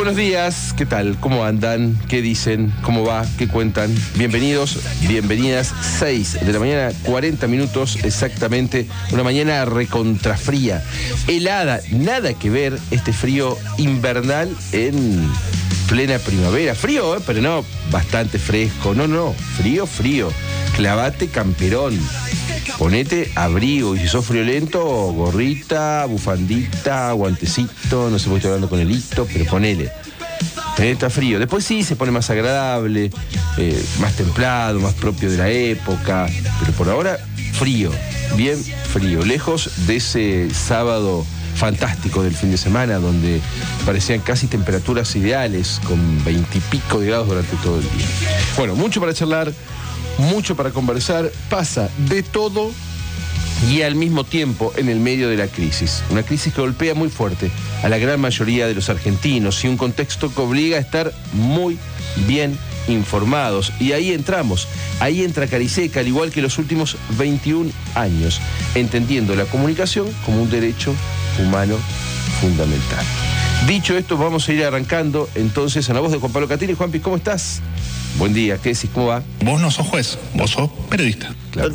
Buenos días, ¿qué tal? ¿Cómo andan? ¿Qué dicen? ¿Cómo va? ¿Qué cuentan? Bienvenidos, bienvenidas. 6 de la mañana, 40 minutos exactamente. Una mañana recontrafría, helada, nada que ver este frío invernal en plena primavera. Frío, pero no bastante fresco. No, frío. Clavate camperón. Ponete abrigo, y si sos friolento, gorrita, bufandita, guantecito, no sé por qué estoy hablando con el hito, pero ponele. Está frío. Después sí se pone más agradable, más templado, más propio de la época, pero por ahora frío, bien frío. Lejos de ese sábado fantástico del fin de semana, donde parecían casi temperaturas ideales, con 20 y pico de grados durante todo el día. Bueno, mucho para charlar, mucho para conversar, pasa de todo y al mismo tiempo en el medio de la crisis. Una crisis que golpea muy fuerte a la gran mayoría de los argentinos y un contexto que obliga a estar muy bien informados. Y ahí entramos, ahí entra Cariseca, al igual que los últimos 21 años, entendiendo la comunicación como un derecho humano fundamental. Dicho esto, vamos a ir arrancando entonces a la voz de Juan Pablo Catini. Juanpi, ¿cómo estás? Buen día, ¿qué decís? ¿Cómo va? Vos no sos juez, vos sos periodista. Claro.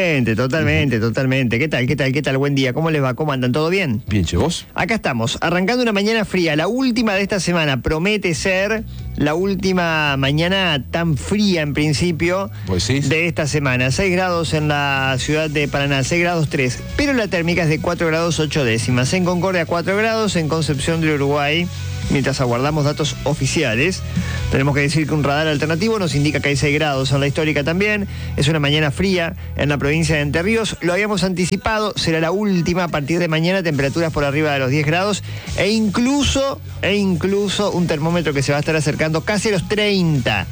Totalmente. ¿Qué tal? Buen día, ¿cómo les va? ¿Cómo andan? ¿Todo bien? Bien, che, ¿vos? Acá estamos, arrancando una mañana fría, la última de esta semana. Promete ser la última mañana tan fría en principio de esta semana. 6 grados en la ciudad de Paraná, 6 grados 3, pero la térmica es de 4 grados 8 décimas. En Concordia 4 grados, en Concepción del Uruguay, mientras aguardamos datos oficiales. Tenemos que decir que un radar alternativo nos indica que hay 6 grados en la histórica también. Es una mañana fría en la provincia de Entre Ríos. Lo habíamos anticipado, será la última. A partir de mañana temperaturas por arriba de los 10 grados e incluso un termómetro que se va a estar acercando casi a los 30.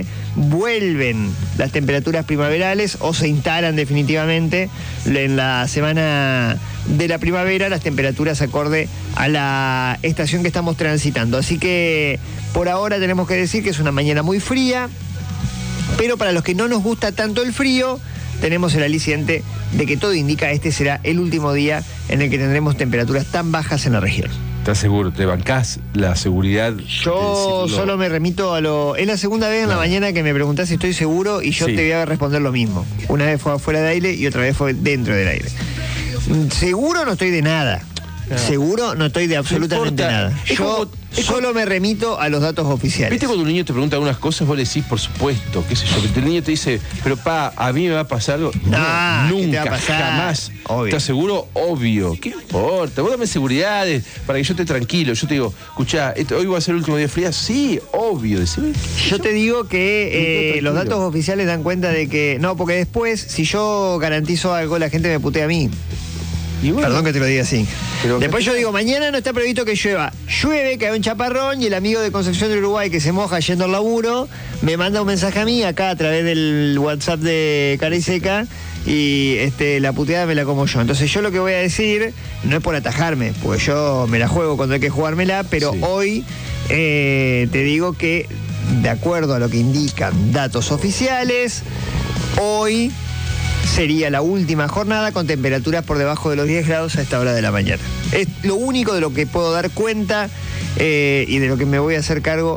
Vuelven las temperaturas primaverales o se instalan definitivamente en la semana de la primavera las temperaturas acorde a la estación que estamos transitando. Así que por ahora tenemos que decir que es una mañana muy fría, pero para los que no nos gusta tanto el frío, tenemos el aliciente de que todo indica este será el último día en el que tendremos temperaturas tan bajas en la región. ¿Estás seguro? ¿Te bancás la seguridad? Yo solo me remito a lo... Es la segunda vez en la mañana que me preguntás si estoy seguro y yo te voy a responder lo mismo. Una vez fue afuera de aire y otra vez fue dentro del aire. Seguro no estoy de nada. Seguro no estoy de absolutamente nada. Yo solo me remito a los datos oficiales. ¿Viste cuando un niño te pregunta algunas cosas, vos le decís, por supuesto, qué sé yo, que el niño te dice, pero a mí me va a pasar algo? No, nunca, jamás. Obvio. ¿Estás seguro? Obvio. ¿Qué importa? Vos dame seguridades para que yo esté tranquilo. Yo te digo, escuchá, hoy va a ser el último día fría. Sí, obvio. Decime, yo te digo que los datos oficiales dan cuenta de que... No, porque después, si yo garantizo algo, la gente me putea a mí. Bueno, perdón que te lo diga así. Después yo digo, mañana no está previsto que llueva. Llueve, cae un chaparrón y el amigo de Concepción del Uruguay que se moja yendo al laburo me manda un mensaje a mí acá a través del WhatsApp de Cariseca y la puteada me la como yo. Entonces yo lo que voy a decir no es por atajarme, porque yo me la juego cuando hay que jugármela, pero hoy te digo que de acuerdo a lo que indican datos oficiales, hoy sería la última jornada con temperaturas por debajo de los 10 grados a esta hora de la mañana. Es lo único de lo que puedo dar cuenta y de lo que me voy a hacer cargo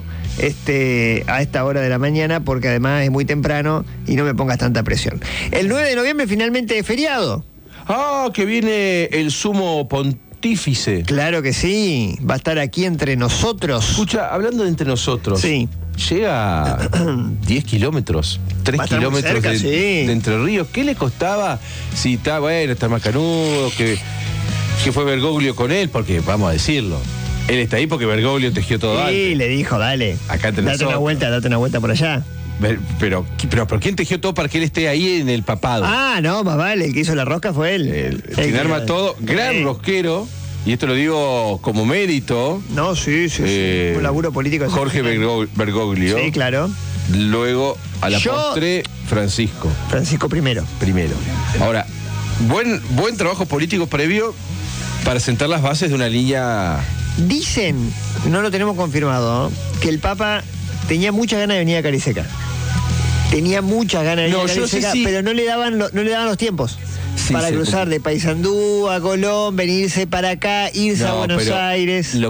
a esta hora de la mañana, porque además es muy temprano y no me pongas tanta presión. El 9 de noviembre finalmente es feriado. Ah, que viene el sumo pontífice. Claro que sí, va a estar aquí entre nosotros. Escucha, hablando de entre nosotros. Sí. Llega a 10 kilómetros, 3 kilómetros cerca, de Entre Ríos. ¿Qué le costaba? Si está macanudo, que fue Bergoglio con él, porque vamos a decirlo, él está ahí porque Bergoglio tejió todo antes. Sí, le dijo, date una vuelta por allá. Pero ¿quién tejió todo para que él esté ahí en el papado? Ah, no, más vale, el que hizo la rosca fue él. Quien arma todo, gran rosquero. Y esto lo digo como mérito. No, sí. Un laburo político. Jorge Bergoglio. Sí, claro. Luego, a la postre, Francisco primero. Ahora, buen trabajo político previo para sentar las bases de una línea. Dicen, no lo tenemos confirmado, que el Papa tenía muchas ganas de venir a Cariseca. Tenía muchas ganas de venir a Cariseca, pero no le daban los tiempos. Para cruzar de Paysandú a Colón, venirse para acá, irse a Buenos Aires. Lo que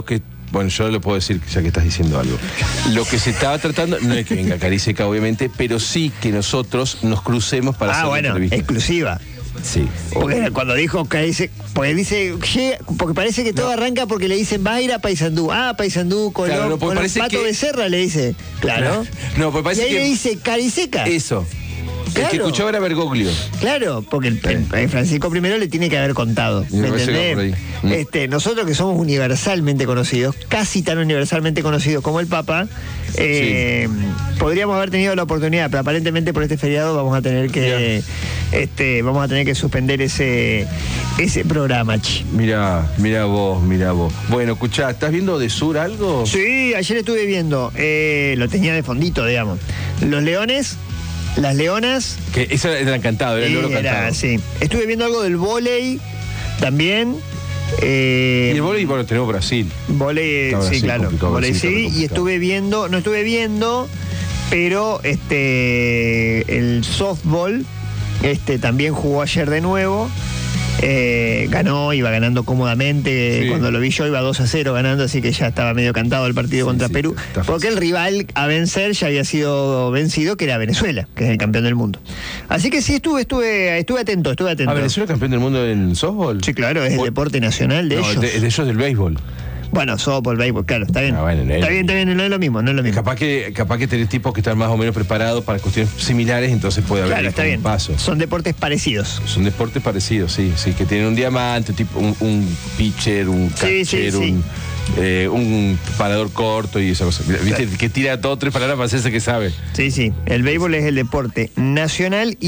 bueno, yo lo puedo decir ya que estás diciendo algo. Lo que se estaba tratando, no es que venga Cariseca, obviamente, pero sí que nosotros nos crucemos para hacer la entrevista. Exclusiva. Sí. Porque cuando dijo Cariseca, porque parece que todo arranca porque le dicen va a ir a Paysandú. Paysandú, Colón, claro, Colón, Pato Becerra le dice. Claro. No, pues parece y ahí le dice Cariseca. Eso. Claro. El que escuchaba era Bergoglio. Claro, porque el Francisco I le tiene que haber contado. ¿Me entendés? Nosotros que somos universalmente conocidos, casi tan universalmente conocidos como el Papa, podríamos haber tenido la oportunidad, pero aparentemente por este feriado vamos a tener que suspender ese programa. Mira vos. Bueno, escuchá, ¿estás viendo de Sur algo? Sí, ayer estuve viendo, lo tenía de fondito, digamos. Los Leones. Las Leonas. Que eso era cantado, era el oro cantado. Sí. Estuve viendo algo del vóley también. Y el vóley, bueno, tenemos Brasil. Vóley, sí, claro. Vóley sí. Y no estuve viendo, pero el softball también jugó ayer de nuevo. Ganó, iba ganando cómodamente. Sí. Cuando lo vi yo iba 2-0 ganando, así que ya estaba medio cantado el partido contra Perú, porque el rival a vencer ya había sido vencido, que era Venezuela, que es el campeón del mundo. Así que sí, estuve atento. ¿A Venezuela campeón del mundo en softball? Sí, claro, es el deporte nacional de ellos. De ellos del béisbol. Bueno, softball, béisbol, claro, está bien. Está bien, no es lo mismo. Capaz que tenés tipos que están más o menos preparados para cuestiones similares, entonces puede haber un paso. Son deportes parecidos. Sí, que tienen un diamante, tipo un pitcher, un catcher, un parador corto y esa cosa. ¿Viste? Que tira todo 3 palabras para hacerse que sabe. Sí, el béisbol es el deporte nacional.